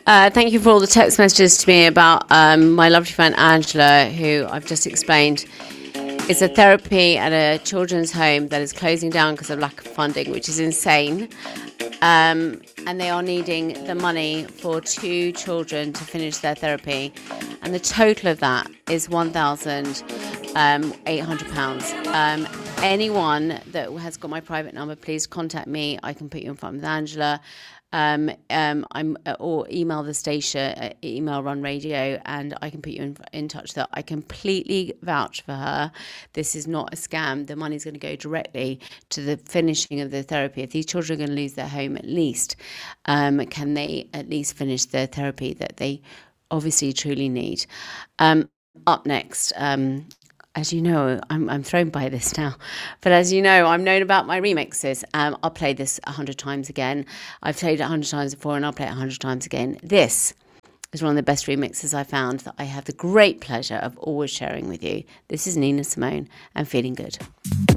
Thank you for all the text messages to me about my lovely friend Angela, who I've just explained is a therapy at a children's home that is closing down because of lack of funding, which is insane. And they are needing the money for 2 children to finish their therapy. And the total of that is £1,800. Anyone that has got my private number, please contact me. I can put you in front with Angela. Or email the station, email Run Radio, and I can put you in touch with her. I completely vouch for her. This is not a scam. The money's going to go directly to the finishing of the therapy. If these children are going to lose their home, at least can they at least finish the therapy that they obviously truly need. Up next, as you know, I'm thrown by this now, but as you know, I'm known about my remixes. I'll play this 100 times again. I've played it 100 times before, and I'll play it 100 times again. This is one of the best remixes I found that I have the great pleasure of always sharing with you. This is Nina Simone and Feeling Good.